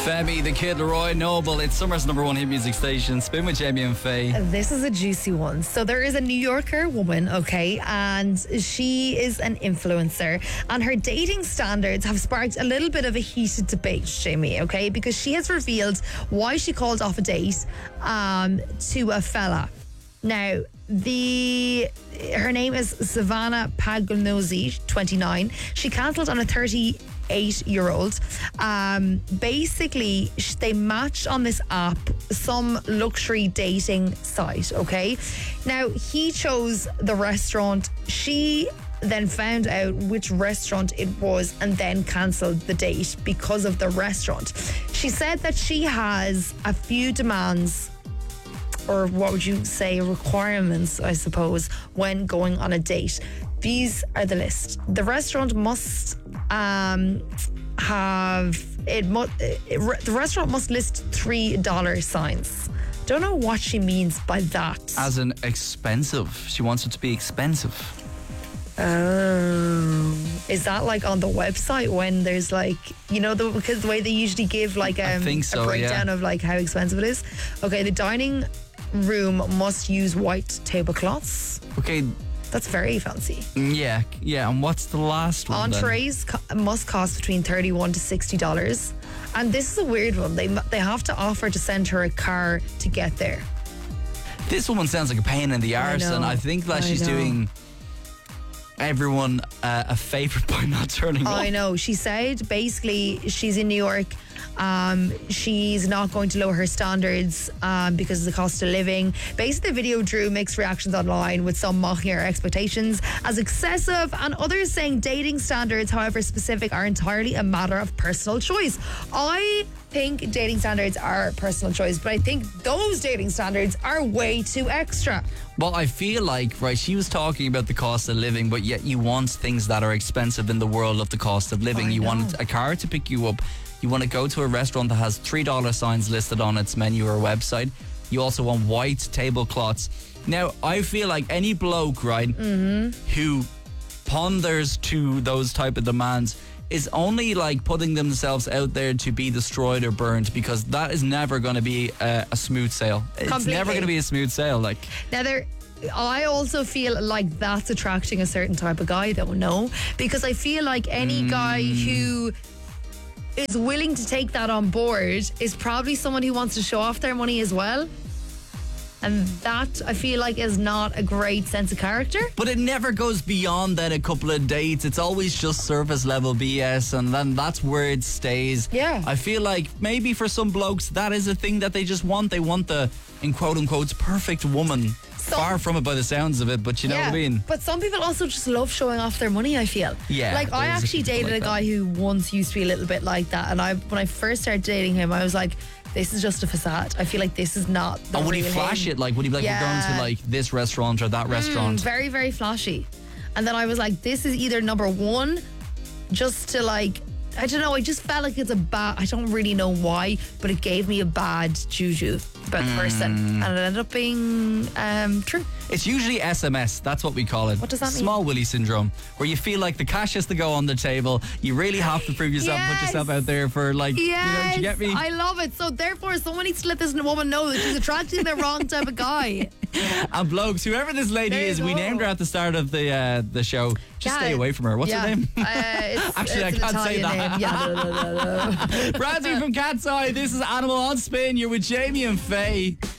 Femi, the Kid Leroy, Noble. It's Summer's number one hit music station. Spin with Jamie and Faye. This is a juicy one. So there is a New Yorker woman, okay, and she is an influencer, and her dating standards have sparked a little bit of a heated debate, Jamie, okay, because she has revealed why she called off a date to a fella. Now, her name is Savannah Pagnozzi, 29. She cancelled on a 38-year-old. Basically, they matched on this app, some luxury dating site, okay? Now, he chose the restaurant. She then found out which restaurant it was and then cancelled the date because of the restaurant. She said that she has a few demands, or what would you say, requirements, I suppose, when going on a date. These are the list. The restaurant must the restaurant must list $3 signs. Don't know what she means by that. As in expensive. She wants it to be expensive. Is that like on the website when there's like, you know, because the way they usually give like I think so, a breakdown of like how expensive it is. Okay, the dining room must use white tablecloths. Okay. That's very fancy. Yeah. And what's the last one? Entrees must cost between $31 to $60. And this is a weird one. They have to offer to send her a car to get there. This woman sounds like a pain in the arse, and I think that she's doing everyone a favour by not turning up. I know. She said basically she's in New York. She's not going to lower her standards because of the cost of living. Basically, the video drew mixed reactions online, with some mocking her expectations as excessive and others saying dating standards, however specific, are entirely a matter of personal choice. I think dating standards are personal choice, but I think those dating standards are way too extra. Well, I feel like, right, she was talking about the cost of living, but yet you want things that are expensive in the world of the cost of living. You want a car to pick you up. You want to go to a restaurant that has $3 signs listed on its menu or website. You also want white tablecloths. Now, I feel like any bloke, right, who ponders to those type of demands is only like putting themselves out there to be destroyed or burned, because that is never going to be a smooth sail. It's never going to be a smooth sail. Like, now, I also feel like that's attracting a certain type of guy, though, no? Because I feel like any guy who is willing to take that on board is probably someone who wants to show off their money as well. And that, I feel like, is not a great sense of character. But it never goes beyond then a couple of dates. It's always just surface level BS, and then that's where it stays. Yeah. I feel like maybe for some blokes that is a thing that they just want. They want the, in quote unquote, perfect woman. Far from it by the sounds of it, but you know what I mean. But some people also just love showing off their money, I feel. Yeah. Like, I actually dated a guy who once used to be a little bit like that, and when I first started dating him, I was like, this is just a facade. I feel like this is not the real would he flash it? Like, would he be like, we're going to like this restaurant or that restaurant? Very, very flashy. And then I was like, this is either number one, just to like, I don't know, I just felt like it's I don't really know why, but it gave me a bad juju about the person, and it ended up being true. It's usually SMS, that's what we call it. What does that mean? Small willy syndrome, where you feel like the cash has to go on the table. You really have to prove yourself and put yourself out there for, like, you know, do you get me? I love it. So therefore, someone needs to let this woman know that she's attracting the wrong type of guy. And blokes, whoever this lady is, we named her at the start of the show. Just stay away from her. What's her name? Actually, I can't say that. Yeah, Bradley from Cat's Eye. This is Animal on Spin. You're with Jamie and Faye.